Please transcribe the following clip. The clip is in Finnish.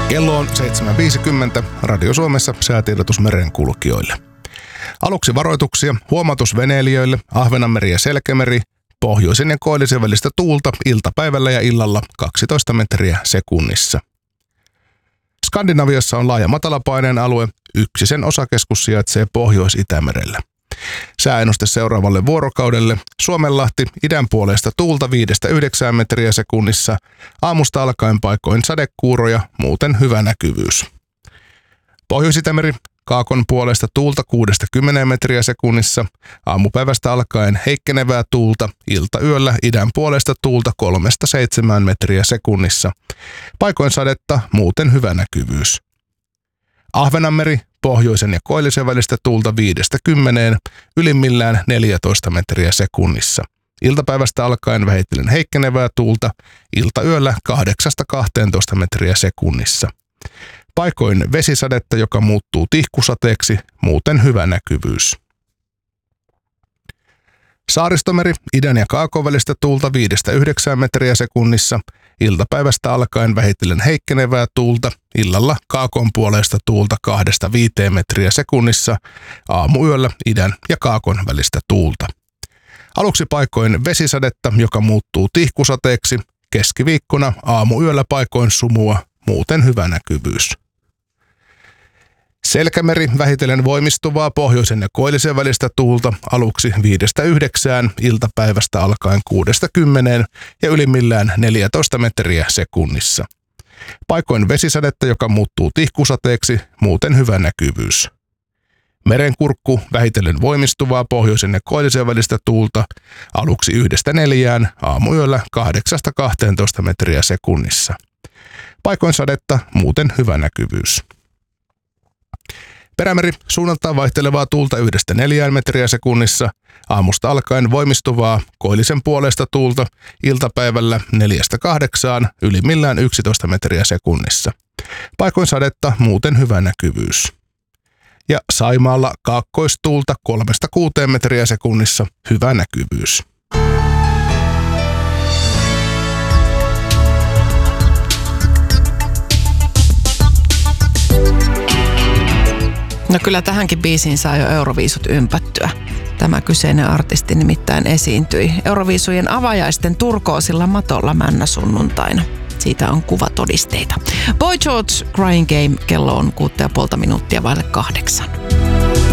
Kello on 7.50. Radio Suomessa säätiedotus merenkulkijoille. Aluksi varoituksia, huomautus veneilijöille, Ahvenanmeri ja Selkämeri, pohjoisen ja koillisen välistä tuulta iltapäivällä ja illalla 12 metriä sekunnissa. Skandinaviassa on laaja matalapaineen alue, yksi sen osakeskus sijaitsee Pohjois-Itämerellä. Sääennuste seuraavalle vuorokaudelle: Suomenlahti, idän puolesta tuulta 5-9 metriä sekunnissa, aamusta alkaen paikoin sadekuuroja, muuten hyvä näkyvyys. Pohjois-Itämeri, kaakon puolesta tuulta 6-10 metriä sekunnissa, aamupäivästä alkaen heikkenevää tuulta, iltayöllä idän puolesta tuulta 3-7 metriä sekunnissa, paikoin sadetta, muuten hyvä näkyvyys. Ahvenanmeri, pohjoisen ja koillisen välistä tuulta 5-10, ylimmillään 14 metriä sekunnissa. Iltapäivästä alkaen vähitellen heikkenevää tuulta, iltayöllä 8-12 metriä sekunnissa. Paikoin vesisadetta, joka muuttuu tihkusateeksi, muuten hyvä näkyvyys. Saaristomeri, idän ja kaakon välistä tuulta 5-9 metriä sekunnissa, iltapäivästä alkaen vähitellen heikkenevää tuulta, illalla kaakon puolesta tuulta 2-5 metriä sekunnissa, aamuyöllä idän ja kaakon välistä tuulta. Aluksi paikoin vesisadetta, joka muuttuu tihkusateeksi, keskiviikkona aamuyöllä paikoin sumua, muuten hyvä näkyvyys. Selkämeri, vähitellen voimistuvaa pohjoisen ja koillisen välistä tuulta, aluksi 5-9, iltapäivästä alkaen 6-10 ja ylimmillään 14 metriä sekunnissa. Paikoin vesisadetta, joka muuttuu tihkusateeksi, muuten hyvä näkyvyys. Merenkurkku, vähitellen voimistuvaa pohjoisen ja koillisen välistä tuulta, aluksi 1-4, aamuyöllä 8-12 metriä sekunnissa. Paikoin sadetta, muuten hyvä näkyvyys. Perämeri, suunnaltaan vaihtelevaa tuulta 1-4 metriä sekunnissa, aamusta alkaen voimistuvaa koillisen puolesta tuulta, iltapäivällä 4-8, ylimmillään 11 metriä sekunnissa. Paikoin sadetta, muuten hyvä näkyvyys. Ja Saimaalla kaakkoistuulta 3-6 metriä sekunnissa, hyvä näkyvyys. No kyllä tähänkin biisiin saa jo Euroviisut ympättyä. Tämä kyseinen artisti nimittäin esiintyi Euroviisujen avajaisten turkoosilla matolla männäsunnuntaina. Siitä on kuvatodisteita. Boy George, Crying Game, kello on 6,5 minuuttia vaille 8.